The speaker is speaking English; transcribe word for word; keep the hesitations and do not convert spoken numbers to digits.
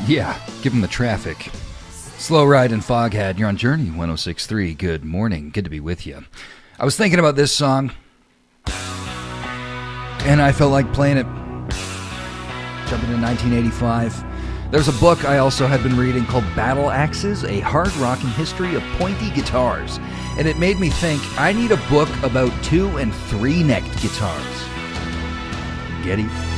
Yeah, give him the traffic. Slow Ride and Foghat, you're on Journey one oh six point three. Good morning, good to be with you. I was thinking about this song, and I felt like playing it. Jumping to nineteen eighty-five. There's a book I also had been reading called Battle Axes, a hard-rocking history of pointy guitars. And it made me think, I need a book about two- and three-necked guitars. Get it?